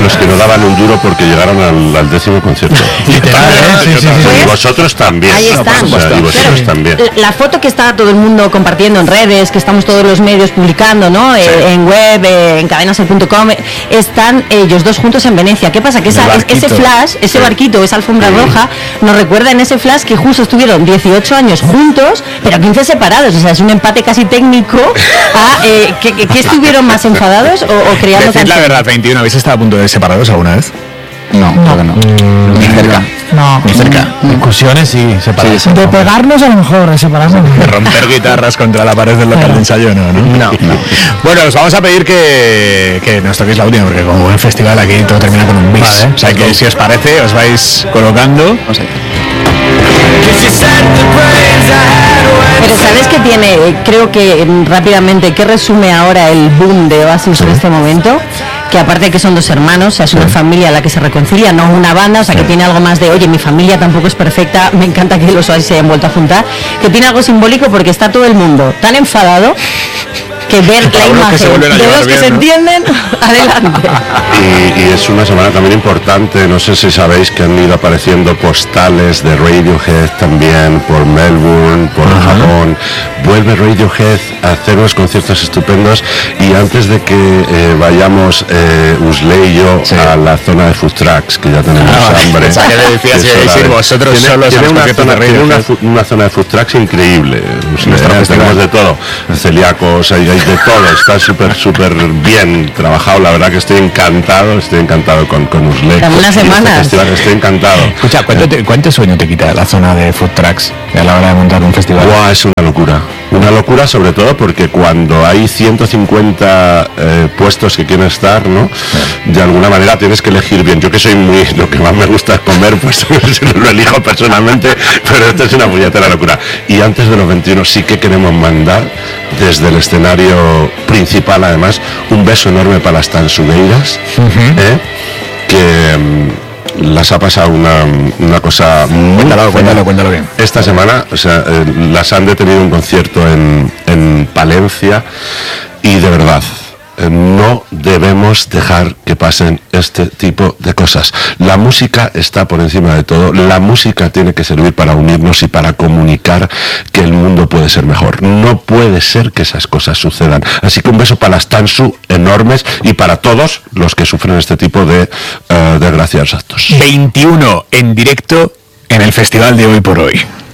los que no daban un duro porque llegaron al 10º concierto. Y vosotros también. Ahí están. O sea, y vosotros también. La foto que está todo el mundo compartiendo en redes, que estamos todos los medios publicando, ¿no? Sí. En web, en cadenasel.com, están ellos dos juntos en Venecia. ¿Qué pasa? Que ese flash, ese barquito, esa alfombra roja, nos recuerda en ese flash que justo estuvieron 18 años juntos, pero 15 separados. O sea, es un empate casi técnico a que estuvieron más enfadados o creando... Decid la verdad, 21, ¿habéis estado a punto de separados alguna vez? No, creo que no. Ni cerca. No. Ni cerca. Discusiones sí, separados. Sí, de pegarnos a lo mejor, de separarnos. De romper guitarras contra la pared del local de ensayo, no. Bueno, os vamos a pedir que nos toquéis la última, porque como buen festival aquí todo termina con un bis. Vale, o sea que si os parece, os vais colocando. No sé. Pero ¿sabes qué tiene? Creo que rápidamente, ¿qué resume ahora el boom de Oasis en este momento? Que aparte de que son dos hermanos, o sea, es una familia a la que se reconcilia, no una banda, o sea, que tiene algo más de, oye, mi familia tampoco es perfecta, me encanta que los Oasis se hayan vuelto a juntar, que tiene algo simbólico porque está todo el mundo tan enfadado que ver la imagen de los que se entienden, adelante. Y es una semana también importante, no sé si sabéis que han ido apareciendo postales de Radiohead también por Melbourne, por Japón. Vuelve Radiohead a hacer unos conciertos estupendos y antes de que vayamos Usley y yo a la zona de food trucks, que ya tenemos hambre. ¿Qué le decías que vais a ir vosotros solos a los conciertos de Radiohead? Tiene una zona de food trucks increíble. Tenemos de todo, celíacos, hay de todo, está súper bien trabajado, la verdad que estoy encantado con Usley. Una semana. Estoy encantado. Escucha, ¿cuánto sueño te quita la zona de food trucks a la hora de montar un festival? Wow, es una locura sobre todo porque cuando hay 150 puestos que quieren estar, ¿no? De alguna manera tienes que elegir bien. Yo que soy lo que más me gusta es comer, pues lo elijo personalmente, pero esto es una puñetera locura. Y antes de los 21 sí que queremos mandar desde el escenario principal, además, un beso enorme para las Tansugueiras, que las ha pasado una cosa muy... Cuéntalo bien. Esta semana, o sea, las han detenido un concierto en Palencia y de verdad, no debemos dejar que pasen este tipo de cosas. La música está por encima de todo. La música tiene que servir para unirnos y para comunicar que el mundo puede ser mejor. No puede ser que esas cosas sucedan. Así que un beso para las Tansu enormes y para todos los que sufren este tipo de desgraciados actos. 21 en directo en el festival de Hoy por Hoy.